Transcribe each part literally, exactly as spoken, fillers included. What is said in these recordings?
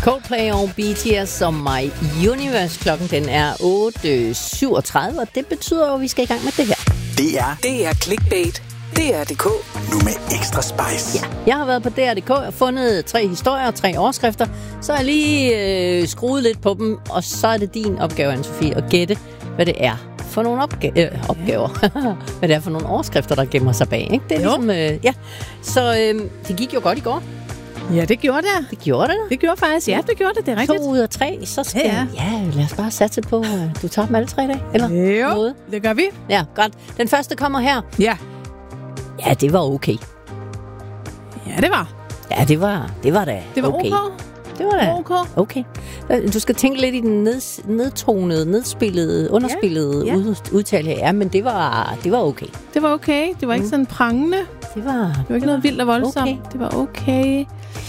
Coldplay og B T S og My Universe. Klokken den er otte syvogtredive, og det betyder jo, at vi skal i gang med det her. Det er Det er Clickbait. D R punktum D K. nu med ekstra spice. Ja, jeg har været på D R punktum D K og fundet tre historier og tre overskrifter. Så har jeg lige øh, skruet lidt på dem, og så er det din opgave, Anne-Sophie, at gætte, hvad det er for nogle opga- øh, opgaver. Hvad det er for nogle overskrifter, der gemmer sig bag. Ikke? Det er Jo. ligesom, øh, ja. Så øh, det gik jo godt i går. Ja, det gjorde det. Det gjorde det. Det gjorde faktisk, ja, det gjorde det, det er rigtigt. To ud af tre, så skal Ja, ja, ja, lad os bare satse på, øh, du tager dem alle tre dage, eller Jo, noget. det gør vi. Ja, godt. Den første kommer her. Ja, Ja, det var okay. ja det var. Ja, det var, det var da Det var okay. ok. Det var da Ok. okay. Du skal tænke lidt i den ned, nedtonede, nedspillede, underspillede ja. Ud, udtale her. Ja, men det var, det var okay. Det var okay. Det var ikke sådan prangende. Det var, Det var ikke noget vildt og voldsomt. Okay. Det var okay.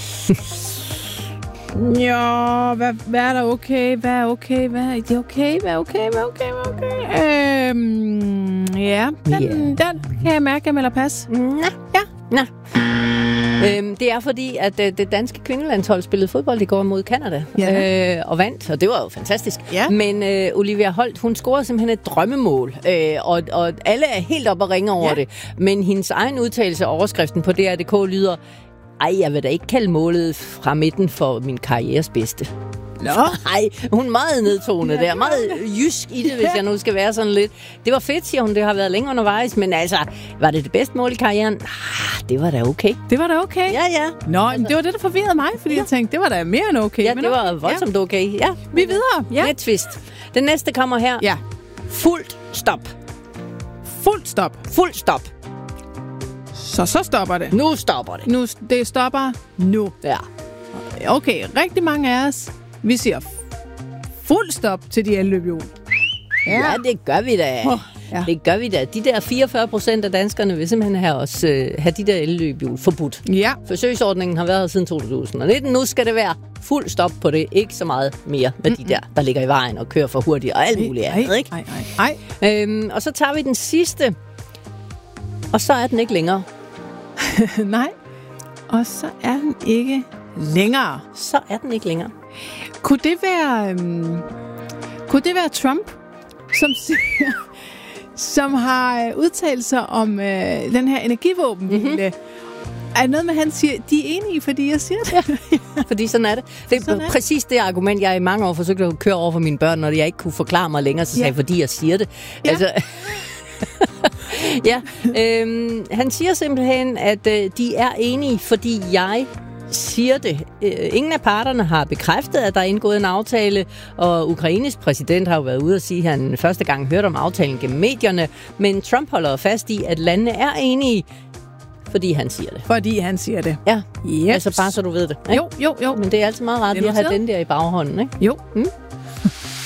Jo, hvad, hvad er der okay? Hvad er okay? Hvad er det okay? Hvad er okay? Hvad er okay? Hvad er okay? Øhm, ja, den, Ja. den kan jeg mærke, jeg melder pas. Nå, ja, nå. Øhm, det er fordi, at øh, det danske kvindelandshold spillede fodbold i går mod Canada Ja. øh, og vandt, og det var jo fantastisk. Ja. Men øh, Olivia Holt, hun scorede simpelthen et drømmemål, øh, og, og alle er helt op og ringe over Ja. det. Men hendes egen udtalelse af overskriften på D R punktum D K lyder: ej, jeg vil da ikke kalde målet fra midten for min karrieres bedste. Nå. Nej, hun er meget nedtonet der. Meget jysk i det, hvis jeg nu skal være sådan lidt. Det var fedt, siger hun. Det har været længe undervejs. Men altså, var det det bedste mål i karrieren? Ah, det var da okay. Det var da okay. Ja, ja. Nå, men det var det, der forvirrede mig, fordi ja. jeg tænkte, det var da mere end okay. Ja, men det var okay. voldsomt okay. Ja. Vi er videre. Ja. Net twist. Den næste kommer her. Ja. Fuldt stop. Fuld stop. Fuldt stop. Så så stopper det. Nu stopper det. Nu, det stopper nu. Ja. Okay, rigtig mange af os, vi siger fuld stop til de elløbehjul. Ja, det gør vi da. Åh, ja. Det gør vi da. De der fireogfyrre procent af danskerne vil simpelthen have, os, øh, have de der elløbehjul forbudt. Ja. Forsøgsordningen har været her siden to tusind nitten. Nu skal det være fuld stop på det. Ikke så meget mere med de der, der ligger i vejen og kører for hurtigt og alt muligt andet, ikke? Nej, nej, nej. Øhm, og så tager vi den sidste. Og så er den ikke længere. Nej. Og så er den ikke længere. Så er den ikke længere. Kunne det være, øhm, kunne det være Trump, som siger, som har øh, udtalt sig om øh, den her energivåbenhvile? Mm-hmm. Er noget med, han siger, de er enige, fordi jeg siger det? Ja, fordi sådan er det. Det er Sådan er det. præcis det argument, jeg i mange år forsøgte at køre over for mine børn, når jeg ikke kunne forklare mig længere, så sagde jeg, Ja. fordi jeg siger det. Ja. Altså, ja, øhm, han siger simpelthen, at øh, de er enige, fordi jeg siger det. Øh, ingen af parterne har bekræftet, at der er indgået en aftale, og Ukraines præsident har jo været ude og sige, at han første gang hørte om aftalen gennem medierne, men Trump holder fast i, at landene er enige, fordi han siger det. Fordi han siger det. Ja, Yes. altså bare så du ved det. Ikke? Jo, jo, jo. Men det er altid meget rart Det er lige at have noteret. den der i baghånden, ikke? Jo. Mm?